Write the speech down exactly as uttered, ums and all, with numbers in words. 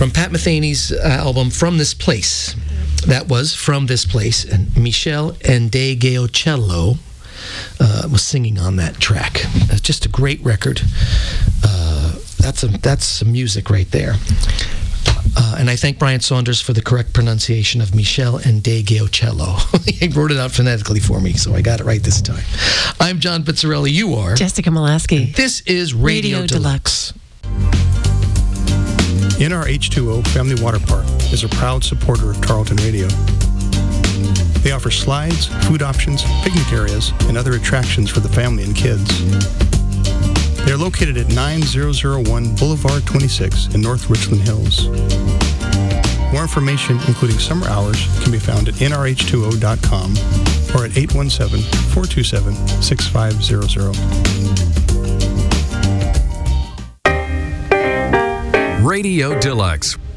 from Pat Metheny's uh, album From This Place. That was From This Place, and Michelle Ndegeocello uh, was singing on that track. Uh, just a great record. Uh, that's a, that's some music right there. Uh, and I thank Brian Saunders for the correct pronunciation of Michelle Ndegeocello. He wrote it out phonetically for me, so I got it right this time. I'm John Pizzarelli. You are Jessica Molaski. This is Radio, Radio Deluxe. N R H two O Family Water Park is a proud supporter of Tarleton Radio. They offer slides, food options, picnic areas, and other attractions for the family and kids. They are located at nine thousand one Boulevard twenty-six in North Richland Hills. More information, including summer hours, can be found at N R H two O dot com or at eight one seven, four two seven, six five zero zero. Radio Deluxe.